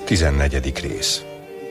14. rész.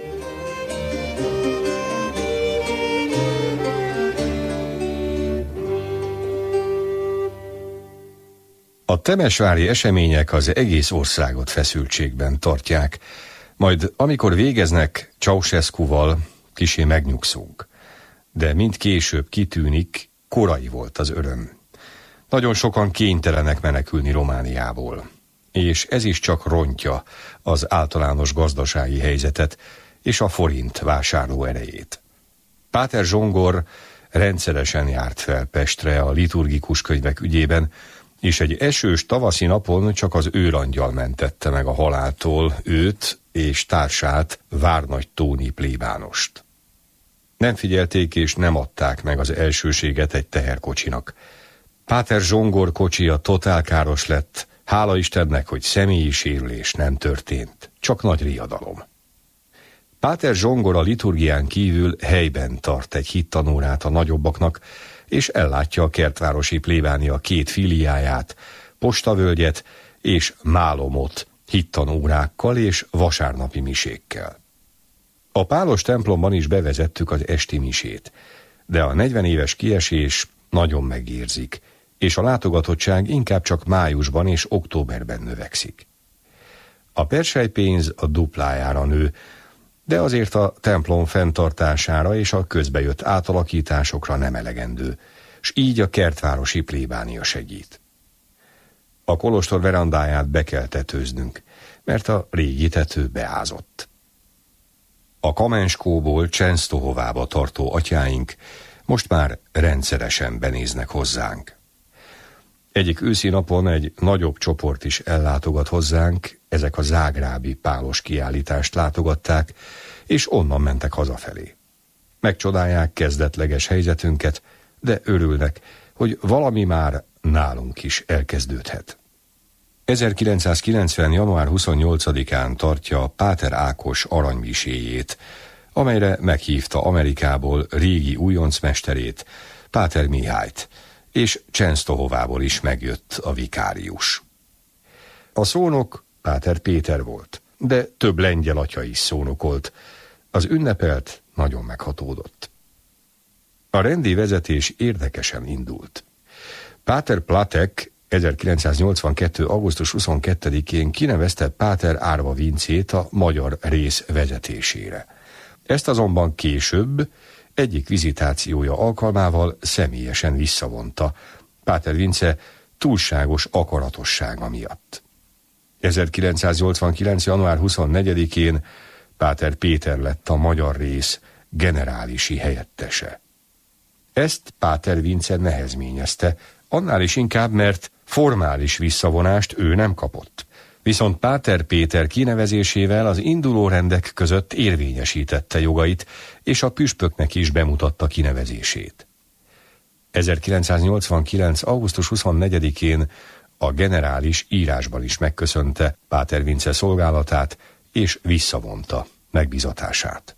A temesvári események az egész országot feszültségben tartják, majd amikor végeznek Ceausescuval, kissé megnyugszunk. De mind később kitűnik, korai volt az öröm. Nagyon sokan kénytelenek menekülni Romániából, és ez is csak rontja az általános gazdasági helyzetet és a forint vásárló erejét. Páter Zsongor rendszeresen járt fel Pestre a liturgikus könyvek ügyében, és egy esős tavaszi napon csak az őrangyal mentette meg a haláltól őt és társát, Várnagytóni plébánost. Nem figyelték és nem adták meg az elsőséget egy teherkocsinak. Páter Zsongor kocsia totálkáros lett, hála Istennek, hogy személyi sérülés nem történt, csak nagy riadalom. Páter Zsongor a liturgián kívül helyben tart egy hittanórát a nagyobbaknak, és ellátja a kertvárosi plébánia 2 filiáját, Postavölgyet és Málomot hittanórákkal és vasárnapi misékkel. A pálos templomban is bevezettük az esti misét, de a 40 éves kiesés nagyon megérzik, és a látogatottság inkább csak májusban és októberben növekszik. A perselypénz a duplájára nő, de azért a templom fenntartására és a közbejött átalakításokra nem elegendő, s így a kertvárosi plébánia segít. A kolostor verandáját be kell tetőznünk, mert a régi tető beázott. A Kamenskóból Csensztohovába tartó atyáink most már rendszeresen benéznek hozzánk. Egyik őszi napon egy nagyobb csoport is ellátogat hozzánk, ezek a zágrábi pálos kiállítást látogatták, és onnan mentek hazafelé. Megcsodálják kezdetleges helyzetünket, de örülnek, hogy valami már nálunk is elkezdődhet. 1990. január 28-án tartja Páter Ákos aranymiséjét, amelyre meghívta Amerikából régi újoncmesterét, Páter Mihályt, és Csensztohovából is megjött a vikárius. A szónok Páter Péter volt, de több lengyel atya is szónokolt. Az ünnepelt nagyon meghatódott. A rendi vezetés érdekesen indult. Páter Platek 1982. augusztus 22-én kinevezte Páter Árva Vincét a magyar rész vezetésére. Ezt azonban később egyik vizitációja alkalmával személyesen visszavonta, Páter Vince túlságos akaratossága miatt. 1989. január 24-én Páter Péter lett a magyar rész generálisi helyettese. Ezt Páter Vince nehezményezte, annál is inkább, mert formális visszavonást ő nem kapott. Viszont Páter Péter kinevezésével az induló rendek között érvényesítette jogait, és a püspöknek is bemutatta kinevezését. 1989. augusztus 24-én a generális írásban is megköszönte Páter Vince szolgálatát, és visszavonta megbízatását.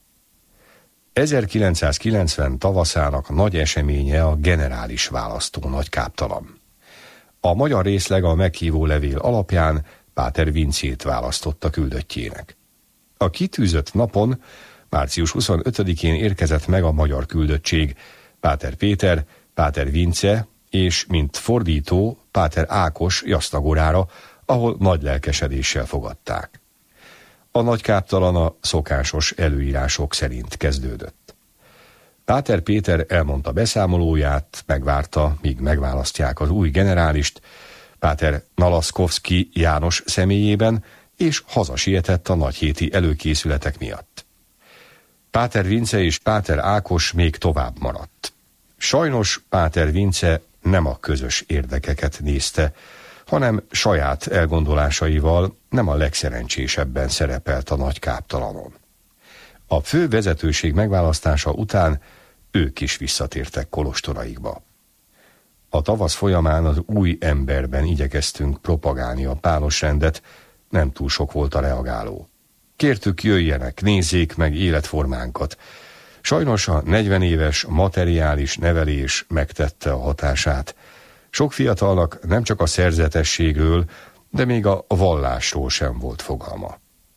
1990 tavaszának nagy eseménye a generális választó nagykáptalan. A magyar részleg a meghívó levél alapján Páter Vincét választotta küldöttjének. A kitűzött napon, március 25-én érkezett meg a magyar küldöttség, Páter Péter, Páter Vince és, mint fordító, Páter Ákos Jasznagorára, ahol nagy lelkesedéssel fogadták. A nagykáptalan a szokásos előírások szerint kezdődött. Páter Péter elmondta beszámolóját, megvárta, míg megválasztják az új generálist, Páter Nalaszkowski János személyében, és hazasietett a nagyhéti előkészületek miatt. Páter Vince és Páter Ákos még tovább maradt. Sajnos Páter Vince nem a közös érdekeket nézte, hanem saját elgondolásaival nem a legszerencsésebben szerepelt a nagykáptalanon. A fő vezetőség megválasztása után ők is visszatértek kolostoraikba. A tavasz folyamán az új emberben igyekeztünk propagálni a pálos rendet, nem túl sok volt a reagáló. Kértük, jöjjenek, nézzék meg életformánkat. Sajnos a 40 éves materiális nevelés megtette a hatását. Sok fiatalnak nem csak a szerzetességről, de még a vallásról sem volt fogalma.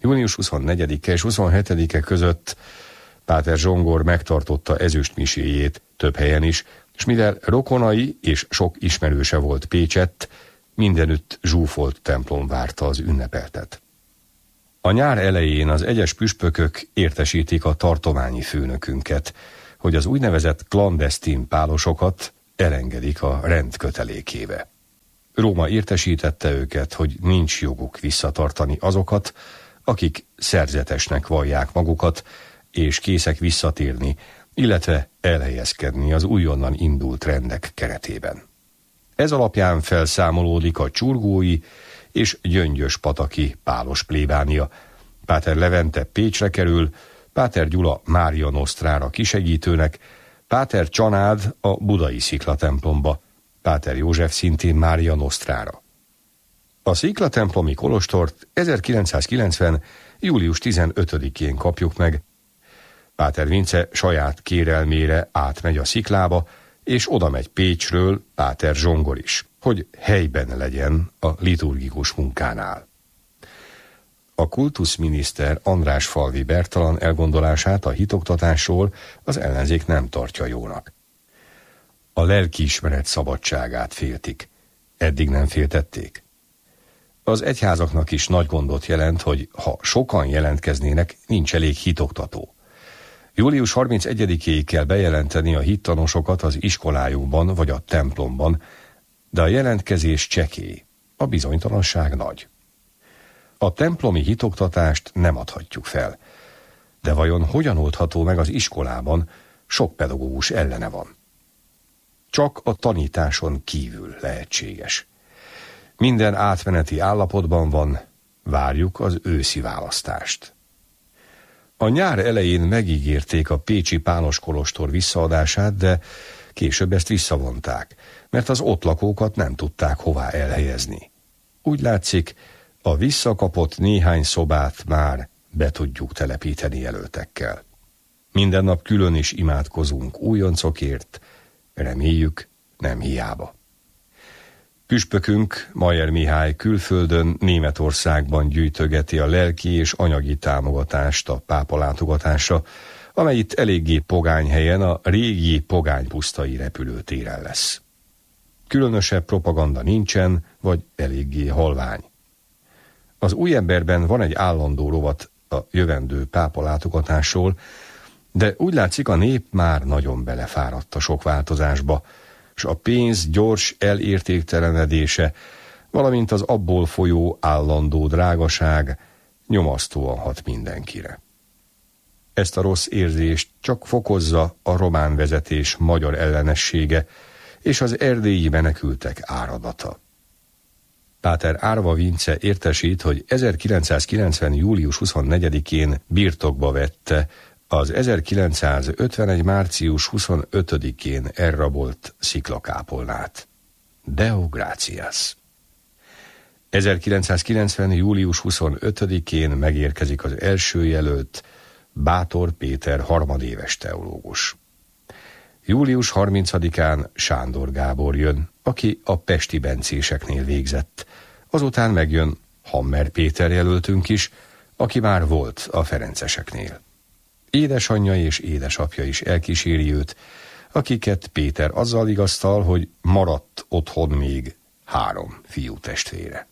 Június 24-e és 27-e között Páter Zsongor megtartotta ezüstmiséjét több helyen is, és mivel rokonai és sok ismerőse volt Pécsett, mindenütt zsúfolt templom várta az ünnepeltet. A nyár elején az egyes püspökök értesítik a tartományi főnökünket, hogy az úgynevezett klandesztin pálosokat elengedik a rend kötelékébe. Róma értesítette őket, hogy nincs joguk visszatartani azokat, akik szerzetesnek vallják magukat, és készek visszatérni, illetve elhelyezkedni az újonnan indult rendek keretében. Ez alapján felszámolódik a csurgói és gyöngyös-pataki pálos plébánia. Páter Levente Pécsre kerül, Páter Gyula Mária Nosztrára kisegítőnek, Páter Csanád a budai sziklatemplomba, Páter József szintén Mária Nosztrára. A sziklatemplomi kolostort 1990. július 15-én kapjuk meg. Páter Vince saját kérelmére átmegy a sziklába, és oda megy Pécsről Páter Zsongor is, hogy helyben legyen a liturgikus munkánál. A kultuszminiszter Andrásfalvi Bertalan elgondolását a hitoktatásról az ellenzék nem tartja jónak. A lelkiismeret szabadságát féltik. Eddig nem féltették. Az egyházaknak is nagy gondot jelent, hogy ha sokan jelentkeznének, nincs elég hitoktató. Július 31-éig kell bejelenteni a hittanosokat az iskolájukban vagy a templomban, de a jelentkezés csekély, a bizonytalanság nagy. A templomi hitoktatást nem adhatjuk fel, de vajon hogyan oldható meg az iskolában, sok pedagógus ellene van. Csak a tanításon kívül lehetséges. Minden átmeneti állapotban van, várjuk az őszi választást. A nyár elején megígérték a pécsi pálos kolostor visszaadását, de később ezt visszavonták, mert az ott lakókat nem tudták hová elhelyezni. Úgy látszik, a visszakapott néhány szobát már be tudjuk telepíteni jelöltekkel. Minden nap külön is imádkozunk újoncokért, reméljük, nem hiába. Püspökünk, Mayer Mihály külföldön, Németországban gyűjtögeti a lelki és anyagi támogatást a pápa látogatásra, amely itt eléggé pogány helyen a régi pogánypusztai repülőtéren lesz. Különösebb propaganda nincsen, vagy eléggé halvány. Az új emberben van egy állandó rovat a jövendő pápa látogatásról, de úgy látszik, a nép már nagyon belefáradt a sok változásba, s a pénz gyors elértéktelenedése, valamint az abból folyó állandó drágaság nyomasztóan hat mindenkire. Ezt a rossz érzést csak fokozza a román vezetés magyar ellenessége és az erdélyi menekültek áradata. Páter Árva Vince értesít, hogy 1990. július 24-én birtokba vette az 1951. március 25-én elrabolt sziklakápolnát. Deo gratias. 1990. július 25-én megérkezik az első jelölt, Bátor Péter harmadéves teológus. Július 30-án Sándor Gábor jön, aki a pesti bencéseknél végzett. Azután megjön Hammer Péter jelöltünk is, aki már volt a ferenceseknél. Édesanyja és édesapja is elkíséri őt, akiket Péter azzal vigasztal, hogy maradt otthon még 3 fiú testvére.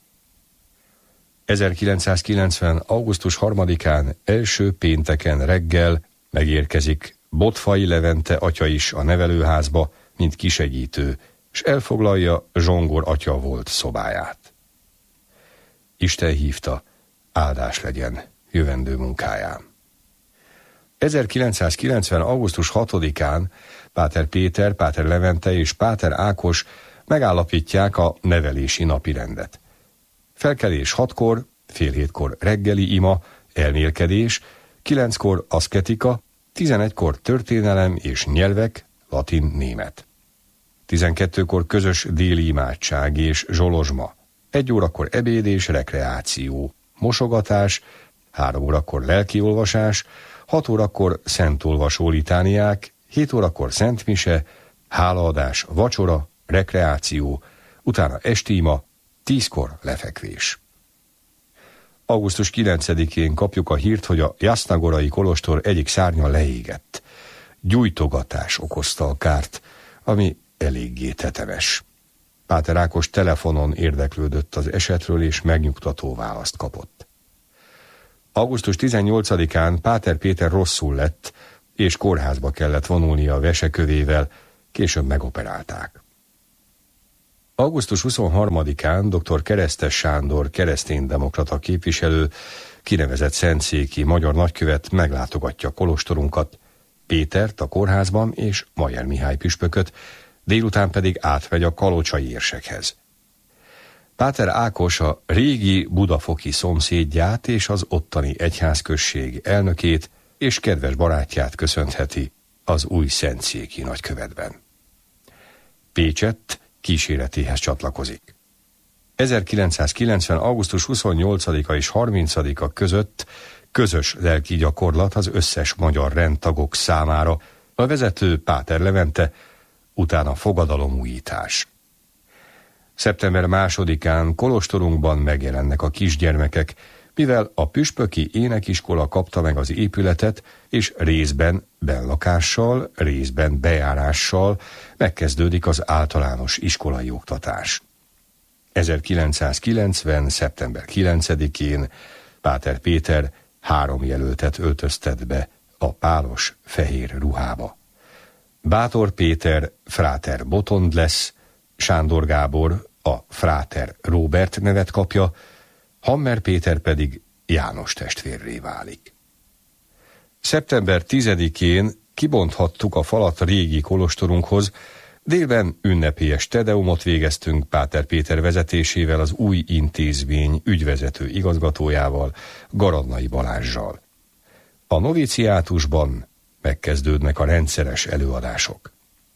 1990. augusztus 3-án első pénteken reggel megérkezik Botfai Levente atya is a nevelőházba, mint kisegítő, és elfoglalja Zsongor atya volt szobáját. Isten hívta, áldás legyen jövendő munkáján. 1990. augusztus 6-án Páter Péter, Páter Levente és Páter Ákos megállapítják a nevelési napirendet. Felkelés 6-kor, fél 7-kor reggeli ima, elmélkedés, 9-kor aszketika, 11-kor történelem és nyelvek, latin-német. 12-kor közös déli imádság és zsolozsma, 1 órakor ebéd és rekreáció, mosogatás, 3 órakor lelkiolvasás, 6 órakor szentolvasó litániák, 7 órakor szentmise, hálaadás, vacsora, rekreáció, utána esti ima, 10-kor lefekvés. Augusztus 9-én kapjuk a hírt, hogy a Jasznagorai kolostor egyik szárnya leégett. Gyújtogatás okozta a kárt, ami eléggé tetemes. Páter Ákos telefonon érdeklődött az esetről, és megnyugtató választ kapott. Augusztus 18-án Páter Péter rosszul lett, és kórházba kellett vonulnia a vesekövével, később megoperálták. Augusztus 23-án dr. Keresztes Sándor kereszténydemokrata képviselő, kinevezett szentszéki magyar nagykövet meglátogatja kolostorunkat, Pétert a kórházban és Mayer Mihály püspököt, délután pedig átmegy a kalocsai érsekhez. Páter Ákos a régi budafoki szomszédját és az ottani egyházközség elnökét és kedves barátját köszöntheti az új szentszéki nagykövetben. Pécsett kíséretéhez csatlakozik. 1990. augusztus 28-a és 30-a között közös lelki gyakorlat az összes magyar rendtagok számára, a vezető Páter Levente, utána fogadalomújítás. Szeptember 2-án kolostorunkban megjelennek a kisgyermekek, mivel a püspöki énekiskola kapta meg az épületet, és részben benlakással, részben bejárással megkezdődik az általános iskolai oktatás. 1990. szeptember 9-én Páter Péter 3 jelöltet öltöztet be a pálos fehér ruhába. Bátor Péter fráter Botond lesz, Sándor Gábor a fráter Róbert nevet kapja, Hammer Péter pedig János testvérré válik. Szeptember 10-én kibonthattuk a falat régi kolostorunkhoz, délben ünnepélyes tedeumot végeztünk Páter Péter vezetésével, az új intézmény ügyvezető igazgatójával, Garadnai Balázssal. A noviciátusban megkezdődnek a rendszeres előadások.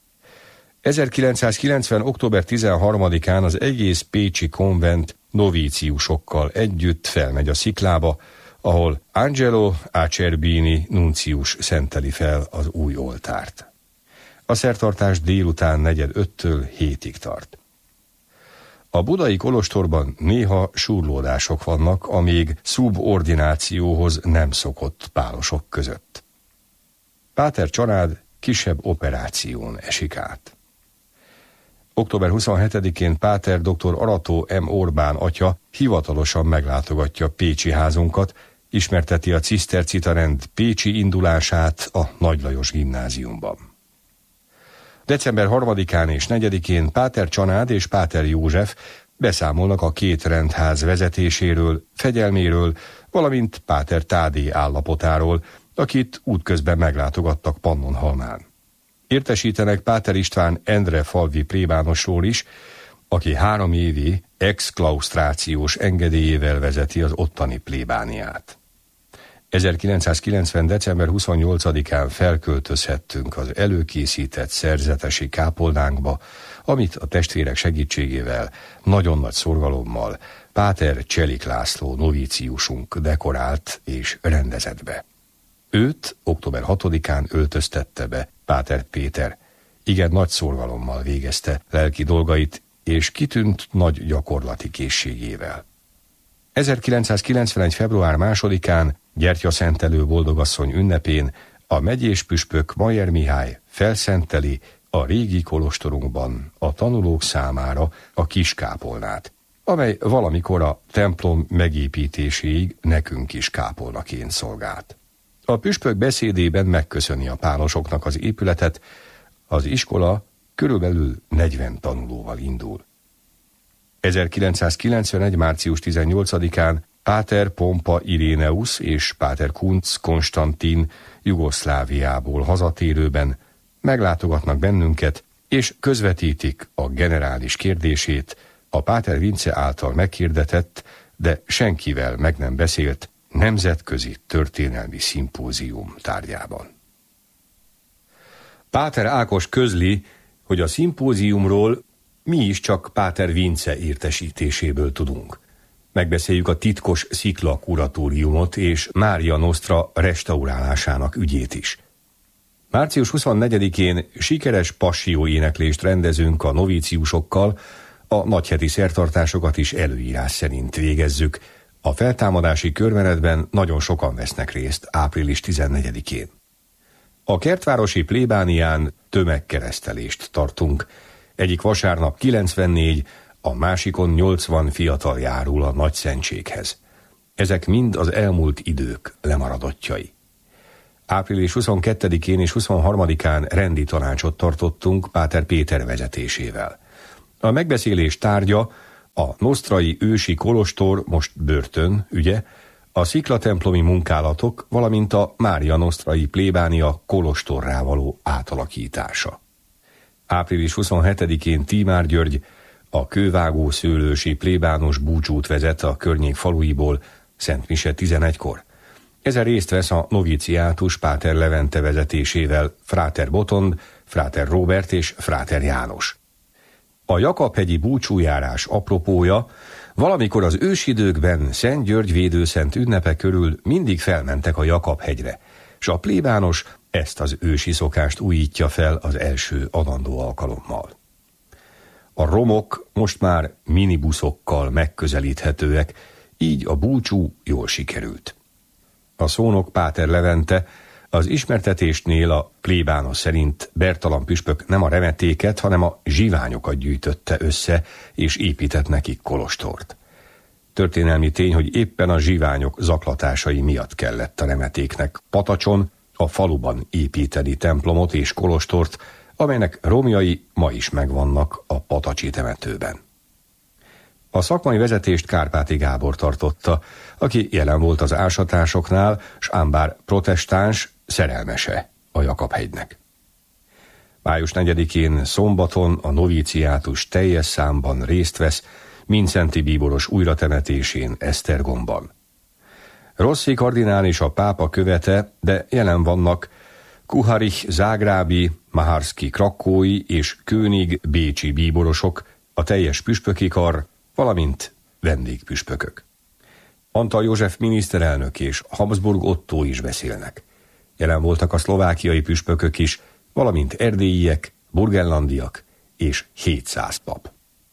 1990. október 13-án az egész pécsi konvent novíciusokkal együtt felmegy a Sziklába, ahol Angelo Acerbini nuncius szenteli fel az új oltárt. A szertartás délután 4:45-től 7-ig tart. A budai kolostorban néha súrlódások vannak a még szubordinációhoz nem szokott pálosok között. Páter család kisebb operáción esik át. Október 27-én Páter dr. Arató M. Orbán atya hivatalosan meglátogatja pécsi házunkat, ismerteti a cisztercita rend pécsi indulását a Nagy Lajos gimnáziumban. December 3-án és 4-én Páter Csanád és Páter József beszámolnak a 2 rendház vezetéséről, fegyelméről, valamint Páter Tádé állapotáról, akit útközben meglátogattak Pannonhalmán. Értesítenek Páter István Endre falvi plébánosról is, aki 3 évi exklausztrációs engedélyével vezeti az ottani plébániát. 1990. december 28-án felköltözhettünk az előkészített szerzetesi kápolnánkba, amit a testvérek segítségével, nagyon nagy szorgalommal Páter Cselik László novíciusunk dekorált és rendezett be. Őt október 6-án öltöztette be Páter Péter. Igen nagy szorgalommal végezte lelki dolgait, és kitűnt nagy gyakorlati készségével. 1991. február 2-án gyertyaszentelő boldogasszony ünnepén a megyés püspök Mayer Mihály felszenteli a régi kolostorunkban a tanulók számára a kiskápolnát, amely valamikor a templom megépítéséig nekünk is kápolnaként szolgált. A püspök beszédében megköszöni a pálosoknak az épületet, az iskola körülbelül 40 tanulóval indul. 1991. március 18-án Páter Pompa Iréneus és Páter Kunc Konstantin Jugoszláviából hazatérőben meglátogatnak bennünket, és közvetítik a generális kérdését a Páter Vince által meghirdetett, de senkivel meg nem beszélt nemzetközi történelmi szimpózium tárgyában. Páter Ákos közli, hogy a szimpóziumról mi is csak Páter Vince értesítéséből tudunk. Megbeszéljük a titkos Szikla kuratóriumot és Mária Nostra restaurálásának ügyét is. Március 24-én sikeres passzió éneklést rendezünk a novíciusokkal, a nagyheti szertartásokat is előírás szerint végezzük, A feltámadási körmenetben nagyon sokan vesznek részt április 14-én. A kertvárosi plébánián tömegkeresztelést tartunk. Egyik vasárnap 94, a másikon 80 fiatal járul a nagy szentséghez. Ezek mind az elmúlt idők lemaradottjai. Április 22-én és 23-án rendi tanácsot tartottunk Páter Péter vezetésével. A megbeszélés tárgya a nosztrai ősi kolostor, most börtön ügye, a sziklatemplomi munkálatok, valamint a Mária Nosztrai plébánia kolostorrá való átalakítása. Április 27-én Tímár György, a kővágó szőlősi plébános búcsút vezet a környék faluiból Szent Mise 11-kor. Ezen részt vesz a noviciátus Páter Levente vezetésével Fráter Botond, Fráter Róbert és Fráter János. A Jakab-hegyi búcsújárás apropója, valamikor az ősidőkben Szent György védőszent ünnepe körül mindig felmentek a Jakab-hegyre, s a plébános ezt az ősi szokást újítja fel az első adandó alkalommal. A romok most már minibuszokkal megközelíthetőek, így a búcsú jól sikerült. A szónok Páter Levente az ismertetésnél a plébános szerint Bertalan püspök nem a remetéket, hanem a zsiványokat gyűjtötte össze, és épített nekik kolostort. Történelmi tény, hogy éppen a zsiványok zaklatásai miatt kellett a remetéknek Patacson, a faluban építeni templomot és kolostort, amelynek romjai ma is megvannak a patacsi temetőben. A szakmai vezetést Kárpáti Gábor tartotta, aki jelen volt az ásatásoknál, s ám bár protestáns, szerelmese a Jakab-hegynek. Május 4-én szombaton a noviciátus teljes számban részt vesz Mindszenty bíboros újratemetésén Esztergomban. Rossi kardinál és a pápa követe, de jelen vannak Kuharich zágrábi, Maharski krakói és König bécsi bíborosok, a teljes püspöki kar, valamint vendégpüspökök. Antal József miniszterelnök és Habsburg Ottó is beszélnek. Jelen voltak a szlovákiai püspökök is, valamint erdélyiek, burgenlandiak és 700 pap.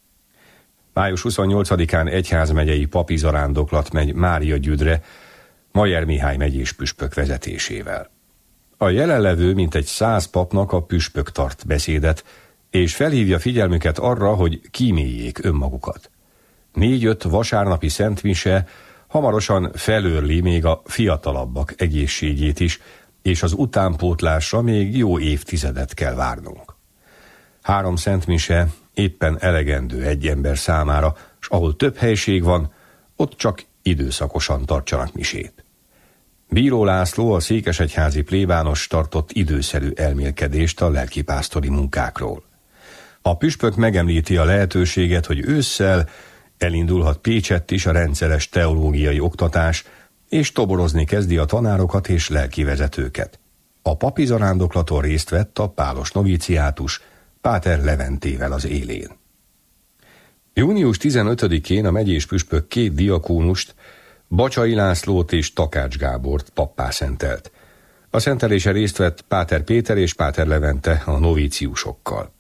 Május 28-án egyházmegyei papi zarándoklat megy Mária Gyüdre, Majer Mihály megyés püspök vezetésével. A jelenlevő mintegy 100 papnak a püspök tart beszédet, és felhívja figyelmüket arra, hogy kíméljék önmagukat. 4-5 vasárnapi szentmise hamarosan felőrli még a fiatalabbak egészségét is, és az utánpótlásra még jó évtizedet kell várnunk. 3 szentmise éppen elegendő egy ember számára, s ahol több helység van, ott csak időszakosan tartsanak misét. Bíró László, a székesegyházi plébános tartott időszerű elmélkedést a lelkipásztori munkákról. A püspök megemlíti a lehetőséget, hogy ősszel elindulhat Pécsett is a rendszeres teológiai oktatás, és toborozni kezdi a tanárokat és lelkivezetőket. A papi zarándoklaton részt vett a pálos noviciátus Páter Leventével az élén. Június 15-én a megyés püspök 2 diakónust, Bacsai Lászlót és Takács Gábort pappá szentelt. A szentelése részt vett Páter Péter és Páter Levente a novíciusokkal.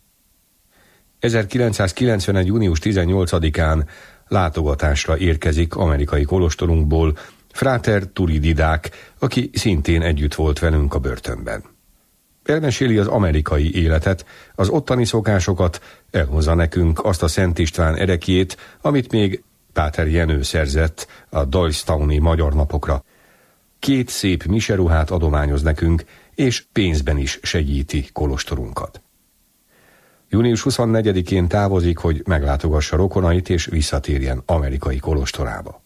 1991. június 18-án látogatásra érkezik amerikai kolostorunkból Fráter Turididák, aki szintén együtt volt velünk a börtönben. Elmeséli az amerikai életet, az ottani szokásokat, elhozza nekünk azt a Szent István erekjét, amit még Páter Jenő szerzett a Doylestown-i magyar napokra. 2 szép miseruhát adományoz nekünk, és pénzben is segíti kolostorunkat. Június 24-én távozik, hogy meglátogassa rokonait és visszatérjen amerikai kolostorába.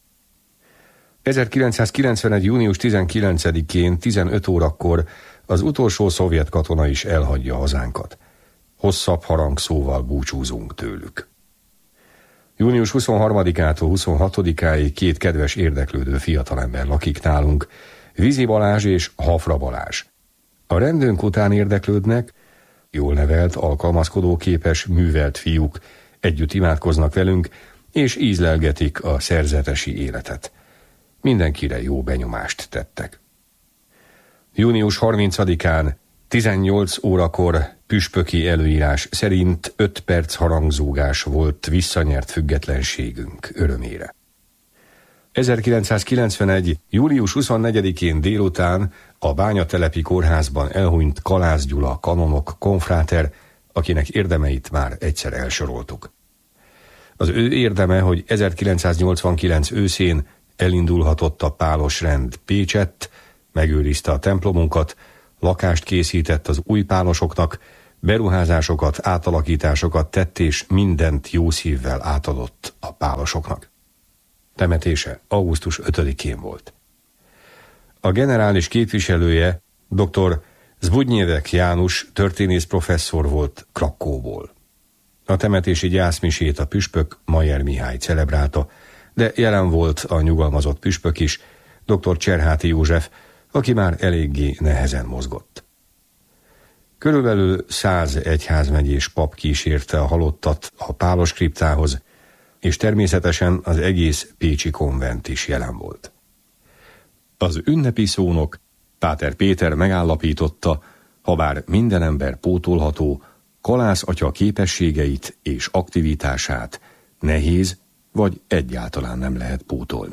1991. június 19-én 15 órakor az utolsó szovjet katona is elhagyja hazánkat. Hosszabb harangszóval búcsúzunk tőlük. Június 23-ától 26-áig 2 kedves érdeklődő fiatalember lakik nálunk, Vizi Balázs és Hafra Balázs. A rendőnk után érdeklődnek, jól nevelt, alkalmazkodóképes, művelt fiúk, együtt imádkoznak velünk, és ízlelgetik a szerzetesi életet. Mindenkire jó benyomást tettek. Június 30-án 18 órakor püspöki előírás szerint 5 perc harangzúgás volt visszanyert függetlenségünk örömére. 1991. július 24-én délután a Bányatelepi kórházban elhunyt Kalász Gyula kanonok konfráter, akinek érdemeit már egyszer elsoroltuk. Az ő érdeme, hogy 1989 őszén elindulhatott a pálos rend Pécsett, megőrizte a templomunkat, lakást készített az új pálosoknak, beruházásokat, átalakításokat tett és mindent jó szívvel átadott a pálosoknak. Temetése augusztus 5-én volt. A generális képviselője dr. Zbudnyevek János történész professzor volt Krakóból. A temetési gyászmisét a püspök Mayer Mihály celebrálta, de jelen volt a nyugalmazott püspök is, dr. Cserháti József, aki már eléggé nehezen mozgott. Körülbelül 100 egyházmegyés pap kísérte a halottat a pálos kriptához, és természetesen az egész pécsi konvent is jelen volt. Az ünnepi szónok Páter Péter megállapította, habár minden ember pótolható, Kalász atya képességeit és aktivitását nehéz vagy egyáltalán nem lehet pótolni.